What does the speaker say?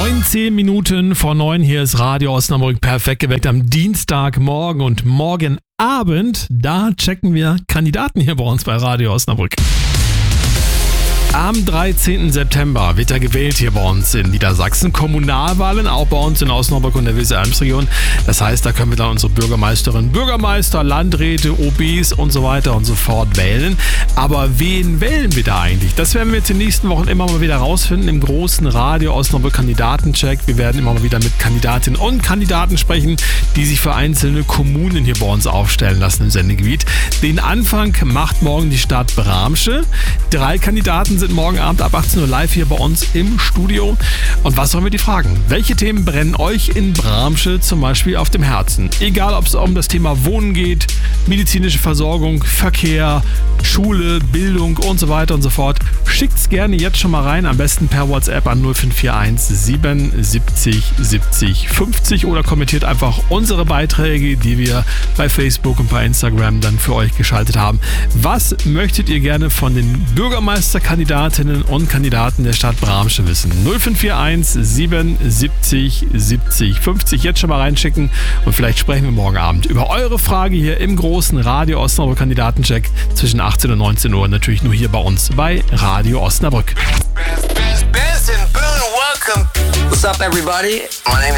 19 Minuten vor 9, hier ist Radio Osnabrück perfekt geweckt am Dienstagmorgen und morgen Abend, da checken wir Kandidaten hier bei uns bei Radio Osnabrück. Am 13. September wird er gewählt hier bei uns in Niedersachsen. Kommunalwahlen auch bei uns in Osnabrück und der Weser-Ems-Region. Das heißt, da können wir dann unsere Bürgermeisterinnen, Bürgermeister, Landräte, OBs und so weiter und so fort wählen. Aber wen wählen wir da eigentlich? Das werden wir jetzt in den nächsten Wochen immer mal wieder rausfinden im großen Radio Osnabrück Kandidatencheck. Wir werden immer mal wieder mit Kandidatinnen und Kandidaten sprechen, die sich für einzelne Kommunen hier bei uns aufstellen lassen im Sendegebiet. Den Anfang macht morgen die Stadt Bramsche. 3 Kandidaten sind morgen Abend ab 18 Uhr live hier bei uns im Studio. Und was sollen wir die fragen? Welche Themen brennen euch in Bramsche zum Beispiel auf dem Herzen? Egal, ob es um das Thema Wohnen geht, medizinische Versorgung, Verkehr, Schule, Bildung und so weiter und so fort. Schickt's gerne jetzt schon mal rein, am besten per WhatsApp an 0541 77 70 50 oder kommentiert einfach unsere Beiträge, die wir bei Facebook und bei Instagram dann für euch geschaltet haben. Was möchtet ihr gerne von den Bürgermeisterkandidatinnen und Kandidaten der Stadt Bramsche wissen? 0541 77 70 50 jetzt schon mal reinschicken und vielleicht sprechen wir morgen Abend über eure Frage hier im großen Radio Osnabrück Kandidatencheck zwischen 18 und 19 Uhr, natürlich nur hier bei uns bei Radio Osnabrück. What's up, everybody? My name is